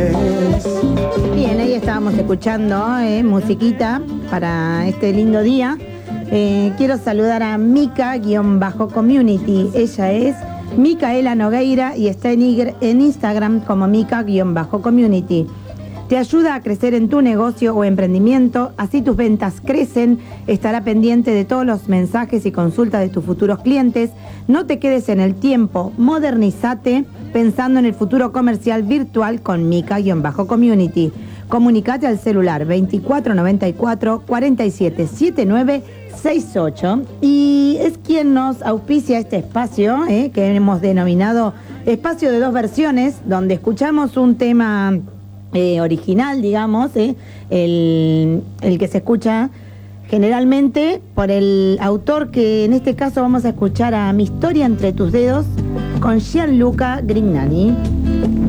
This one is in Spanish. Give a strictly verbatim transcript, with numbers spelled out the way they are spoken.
Bien, ahí estábamos escuchando eh, musiquita para este lindo día. Eh, quiero saludar a Mica-Community. Ella es Micaela Nogueira y está en, en Instagram como Mica-Community. Te ayuda a crecer en tu negocio o emprendimiento, así tus ventas crecen, estará pendiente de todos los mensajes y consultas de tus futuros clientes. No te quedes en el tiempo, modernízate pensando en el futuro comercial virtual con Mica-Community. Comunicate al celular veinticuatro noventa y cuatro cuarenta y siete setenta y nueve sesenta y ocho y es quien nos auspicia este espacio eh, que hemos denominado espacio de dos versiones, donde escuchamos un tema eh, original, digamos, eh, el, el que se escucha generalmente por el autor, que en este caso vamos a escuchar a Mi historia entre tus dedos con Gianluca Grignani.